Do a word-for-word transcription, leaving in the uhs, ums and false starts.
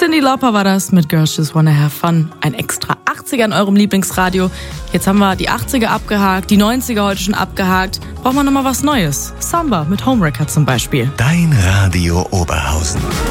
Cyndi Lauper war das mit Girls Just Wanna Have Fun. Ein extra achtziger in eurem Lieblingsradio. Jetzt haben wir die achtziger abgehakt, die neunziger heute schon abgehakt. Brauchen wir nochmal was Neues. Samba mit Homewrecker zum Beispiel. Dein Radio Oberhausen.